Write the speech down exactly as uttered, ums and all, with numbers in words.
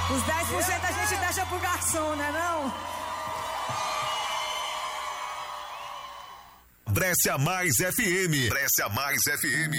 Os dez por cento a gente deixa pro garçom, né não? Brescia Mais F M. Brescia Mais F M.